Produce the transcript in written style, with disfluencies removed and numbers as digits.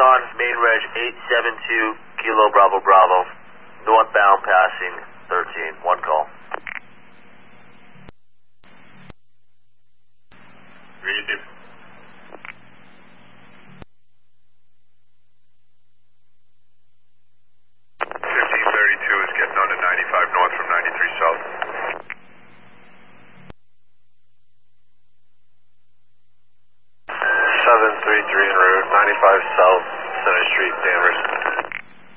on main reg 872 Kilo Bravo Bravo, northbound passing 13. One call. Read it. 1532 is getting on to 95 north from 93 south. 733 en route, 95 south, Center Street, Danvers.